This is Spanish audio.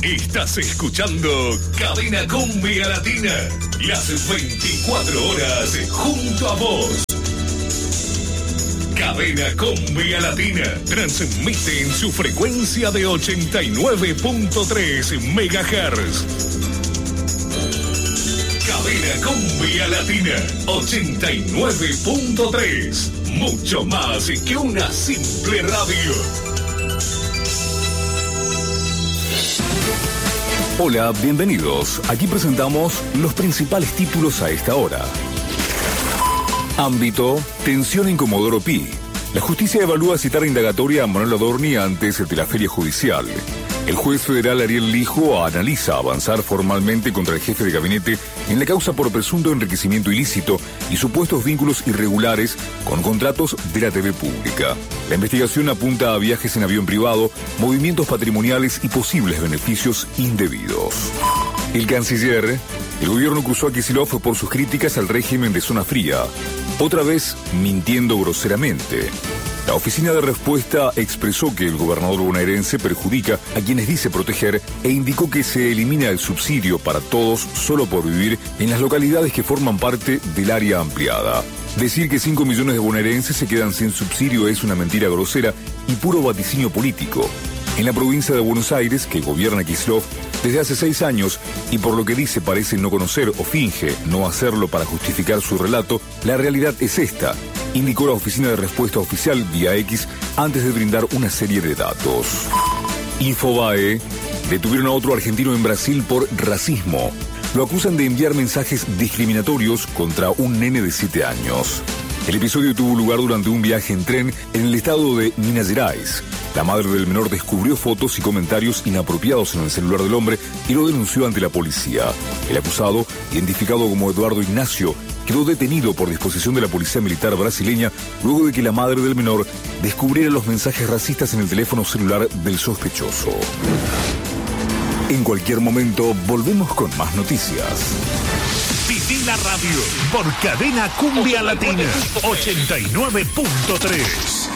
Estás escuchando Cadena Cumbia Latina. Las 24 horas junto a vos. Cadena Cumbia Latina transmite en su frecuencia de 89.3 MHz. Cadena Cumbia Latina 89.3. Mucho más que una simple radio. Hola, bienvenidos. Aquí presentamos los principales títulos a esta hora. Ámbito, tensión en Comodoro Pi. La justicia evalúa citar indagatoria a Manuel Adorni antes de la feria judicial. El juez federal Ariel Lijo analiza avanzar formalmente contra el jefe de gabinete en la causa por presunto enriquecimiento ilícito y supuestos vínculos irregulares con contratos de la TV pública. La investigación apunta a viajes en avión privado, movimientos patrimoniales y posibles beneficios indebidos. El canciller, el gobierno acusó a Kicillof por sus críticas al régimen de Zona Fría, otra vez mintiendo groseramente. La oficina de respuesta expresó que el gobernador bonaerense perjudica a quienes dice proteger e indicó que se elimina el subsidio para todos solo por vivir en las localidades que forman parte del área ampliada. Decir que 5 millones de bonaerenses se quedan sin subsidio es una mentira grosera y puro vaticinio político. En la provincia de Buenos Aires, que gobierna Kicillof desde hace 6 años y por lo que dice parece no conocer o finge no hacerlo para justificar su relato, la realidad es esta, indicó la oficina de respuesta oficial vía X antes de brindar una serie de datos. Infobae, detuvieron a otro argentino en Brasil por racismo. Lo acusan de enviar mensajes discriminatorios contra un nene de 7 años. El episodio tuvo lugar durante un viaje en tren en el estado de Minas Gerais. La madre del menor descubrió fotos y comentarios inapropiados en el celular del hombre y lo denunció ante la policía. El acusado, identificado como Eduardo Ignacio, quedó detenido por disposición de la Policía Militar brasileña luego de que la madre del menor descubriera los mensajes racistas en el teléfono celular del sospechoso. En cualquier momento, volvemos con más noticias. Viví la radio por Cadena Cumbia Latina 89.3.